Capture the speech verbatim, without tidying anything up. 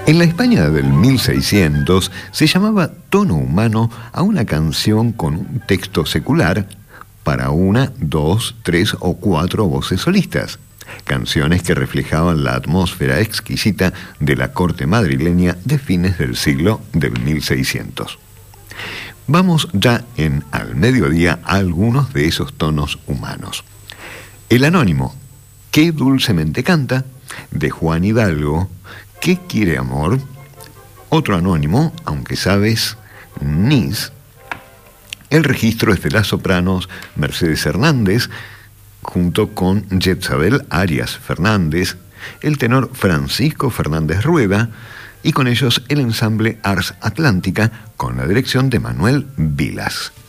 En la España del mil seiscientos se llamaba tono humano a una canción con un texto secular para una, dos, tres o cuatro voces solistas. Canciones que reflejaban la atmósfera exquisita de la corte madrileña de fines del siglo del mil seiscientos. Vamos ya en Al Mediodía a algunos de esos tonos humanos. El anónimo, Qué dulcemente canta, de Juan Hidalgo, ¿Qué quiere amor? Otro anónimo, Aunque sabes, Nis. El registro es de las sopranos Mercedes Hernández, junto con Yetzabel Arias Fernández, el tenor Francisco Fernández Rueda, y con ellos el ensamble Ars Atlántica, con la dirección de Manuel Vilas.